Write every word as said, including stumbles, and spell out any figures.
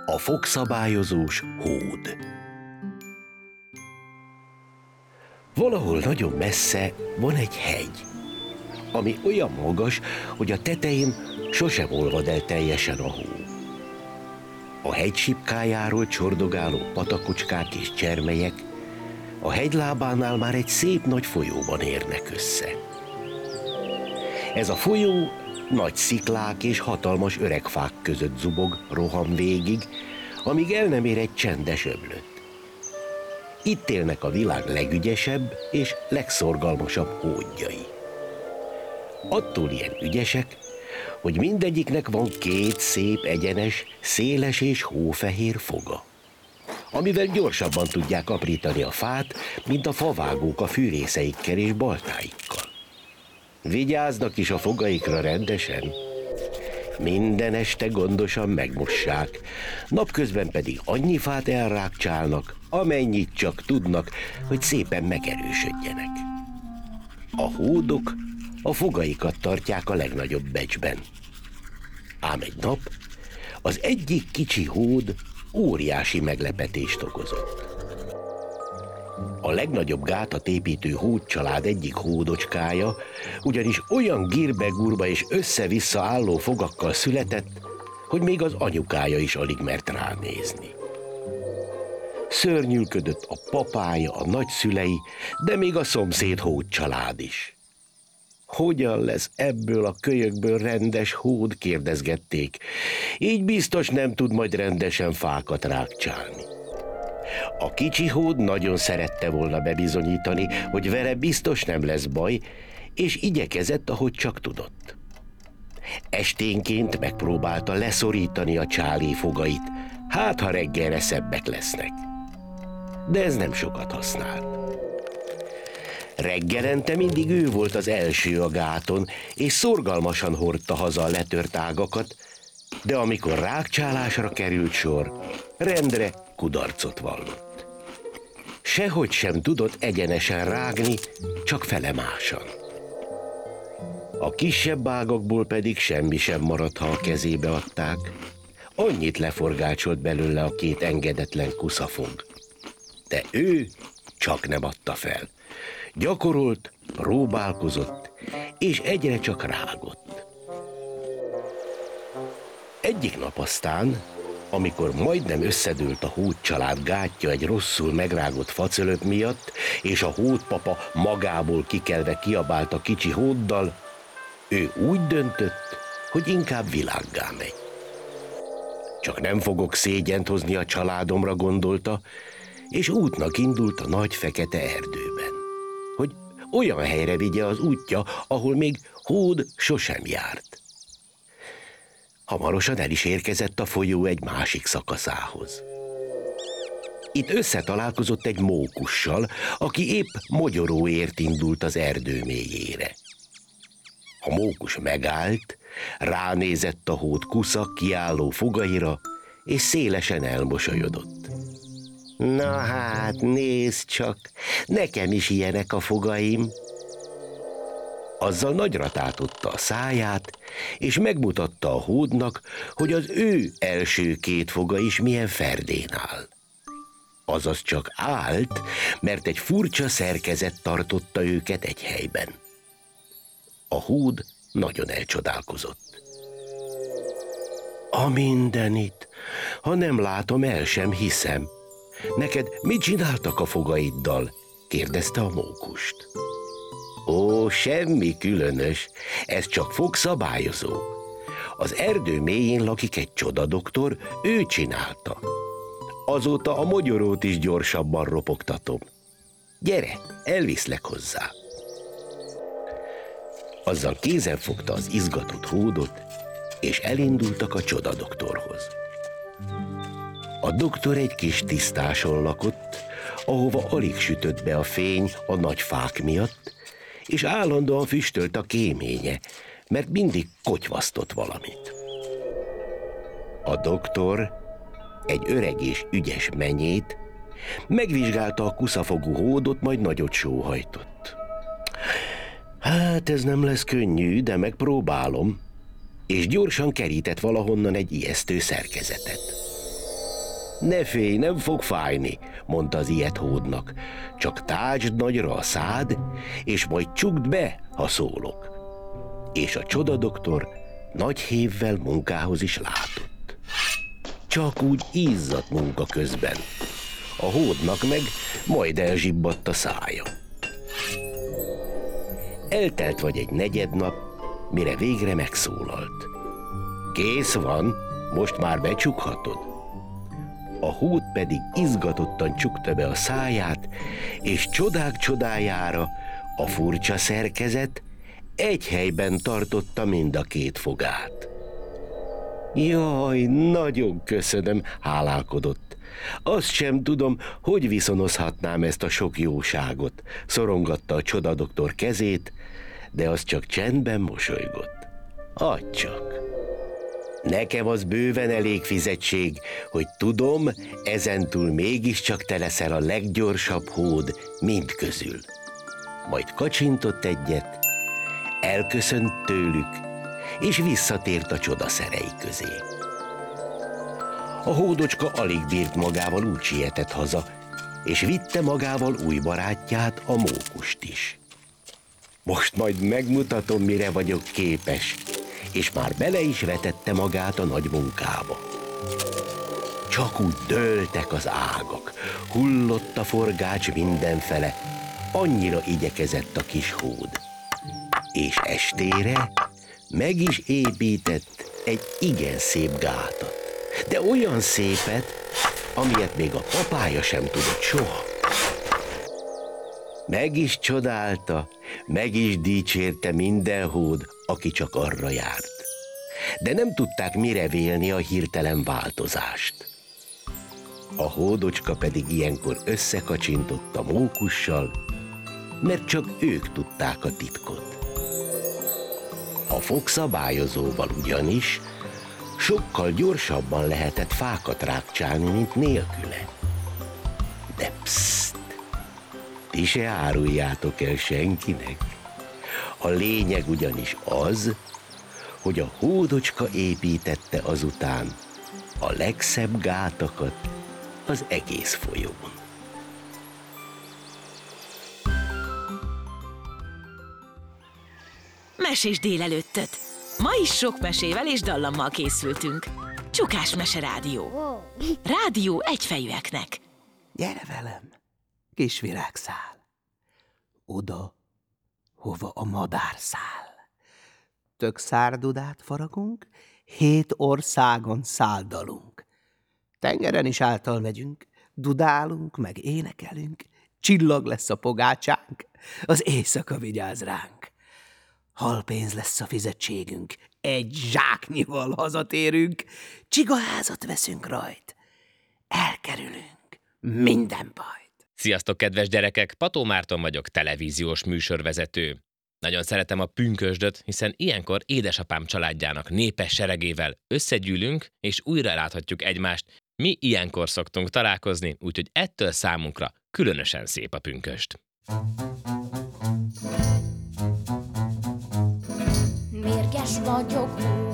A fogszabályozós hód. Valahol nagyon messze van egy hegy, ami olyan magas, hogy a tetején sosem olvad el teljesen a hó. A hegy sipkájáról csordogáló patakocskák és csermelyek a hegylábánál már egy szép nagy folyóban érnek össze. Ez a folyó nagy sziklák és hatalmas öreg fák között zubog, roham végig, amíg el nem ér egy csendes öblöt. Itt élnek a világ legügyesebb és legszorgalmasabb hódjai. Attól ilyen ügyesek, hogy mindegyiknek van két szép, egyenes, széles és hófehér foga, amivel gyorsabban tudják aprítani a fát, mint a favágók a fűrészeikkel és baltáikkal. Vigyáznak is a fogaikra rendesen. Minden este gondosan megmossák, napközben pedig annyi fát elrákcsálnak, amennyit csak tudnak, hogy szépen megerősödjenek. A hódok a fogaikat tartják a legnagyobb becsben. Ám egy nap az egyik kicsi hód óriási meglepetést okozott. A legnagyobb gátat építő hódcsalád egyik hódocskája ugyanis olyan gírbe-gurba és össze-vissza álló fogakkal született, hogy még az anyukája is alig mert ránézni. Szörnyűködött a papája, a nagyszülei, de még a szomszéd hódcsalád is. Hogyan lesz ebből a kölyökből rendes hód, kérdezgették. Így biztos nem tud majd rendesen fákat rákcsálni. A kicsi hód nagyon szerette volna bebizonyítani, hogy vele biztos nem lesz baj, és igyekezett, ahogy csak tudott. Esténként megpróbálta leszorítani a csálé fogait, hát ha reggelre szebbek lesznek. De ez nem sokat használt. Reggelente mindig ő volt az első a gáton, és szorgalmasan hordta haza a letört ágakat, de amikor rákcsálásra került sor, rendre kudarcot vallott. Sehogy sem tudott egyenesen rágni, csak felemásan. A kisebb ágakból pedig semmi sem maradt, ha a kezébe adták. Annyit leforgácsolt belőle a két engedetlen kuszafog. De ő csak nem adta fel. Gyakorolt, próbálkozott, és egyre csak rágott. Egyik nap aztán, amikor majdnem összedőlt a hódcsalád gátja egy rosszul megrágott facölöp miatt, és a hódpapa magából kikelve kiabált a kicsi hóddal, ő úgy döntött, hogy inkább világgá megy. Csak nem fogok szégyent hozni a családomra, gondolta, és útnak indult a nagy fekete erdőben, hogy olyan helyre vigye az útja, ahol még hód sosem járt. Hamarosan el is érkezett a folyó egy másik szakaszához. Itt összetalálkozott egy mókussal, aki épp mogyoróért indult az erdő mélyére. A mókus megállt, ránézett a hód kusza kiálló fogaira, és szélesen elmosolyodott. Na hát, nézd csak, nekem is ilyenek a fogaim. Azzal nagyra tátotta a száját, és megmutatta a hódnak, hogy az ő első két foga is milyen ferdén áll. Azaz csak állt, mert egy furcsa szerkezet tartotta őket egy helyben. A hód nagyon elcsodálkozott. A mindenit, ha nem látom, el sem hiszem. Neked mit csináltak a fogaiddal? Kérdezte a mókust. Ó, semmi különös, ez csak fogszabályozó. Az erdő mélyén lakik egy csodadoktor, ő csinálta. Azóta a mogyorót is gyorsabban ropogtatom. Gyere, elviszlek hozzá. Azzal kézen fogta az izgatott hódot, és elindultak a csodadoktorhoz. A doktor egy kis tisztáson lakott, ahova alig sütött be a fény a nagy fák miatt, és állandóan füstölt a kéménye, mert mindig kotyvasztott valamit. A doktor, egy öreg és ügyes menyét, megvizsgálta a kuszafogú hódot, majd nagyot sóhajtott. Hát ez nem lesz könnyű, de megpróbálom, és gyorsan kerített valahonnan egy ijesztő szerkezetet. Ne félj, nem fog fájni, mondta az ilyet hódnak. Csak tácsd nagyra a szád, és majd csukd be, ha szólok. És a csodadoktor nagy hévvel munkához is látott. Csak úgy izzadt munka közben. A hódnak meg majd elzsibbadt a szája. Eltelt vagy egy negyednap, mire végre megszólalt. Kész van, most már becsukhatod. A hód pedig izgatottan csukta be a száját, és csodák csodájára a furcsa szerkezet egy helyben tartotta mind a két fogát. Jaj, nagyon köszönöm, hálálkodott. Azt sem tudom, hogy viszonozhatnám ezt a sok jóságot, szorongatta a csodadoktor kezét, de az csak csendben mosolygott. Adj csak! Nekem az bőven elég fizetség, hogy tudom, ezentúl mégiscsak te leszel a leggyorsabb hód mind közül. Majd kacsintott egyet, elköszönt tőlük, és visszatért a csodaszerei közé. A hódocska alig bírt magával, úgy sietett haza, és vitte magával új barátját, a mókust is. Most majd megmutatom, mire vagyok képes, és már bele is vetette magát a nagy munkába. Csak úgy dőltek az ágak, hullott a forgács mindenfele, annyira igyekezett a kis hód. És estére meg is épített egy igen szép gátat, de olyan szépet, amilyet még a papája sem tudott soha. Meg is csodálta, meg is dicsérte minden hód, aki csak arra járt. De nem tudták mire vélni a hirtelen változást. A hódocska pedig ilyenkor összekacsintott a mókussal, mert csak ők tudták a titkot. A fogszabályozóval ugyanis sokkal gyorsabban lehetett fákat rákcsálni, mint nélküle. De psszt! Ti se áruljátok el senkinek. A lényeg ugyanis az, hogy a hódocska építette azután a legszebb gátakat az egész folyón. Mesés délelőttöt! Ma is sok mesével és dallammal készültünk. Csukás Mese Rádió. Rádió egyfejűeknek. Gyere velem, kis virágszál, oda, hova a madár száll. Tök szárdudát faragunk, hét országon száldalunk. Tengeren is által megyünk, dudálunk, meg énekelünk, csillag lesz a pogácsánk, az éjszaka vigyáz ránk. Halpénz lesz a fizetségünk, egy zsáknyival hazatérünk, csigaházat veszünk rajt, elkerülünk minden bajt. Sziasztok, kedves gyerekek! Pató Márton vagyok, televíziós műsorvezető. Nagyon szeretem a pünkösdöt, hiszen ilyenkor édesapám családjának népes seregével összegyűlünk, és újra láthatjuk egymást. Mi ilyenkor szoktunk találkozni, úgyhogy ettől számunkra különösen szép a pünkösd. Mérges vagyok